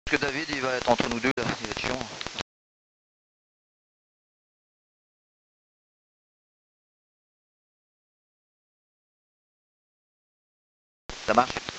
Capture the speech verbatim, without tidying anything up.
que David il va être entre nous deux là, il va être chiant. Ça marche?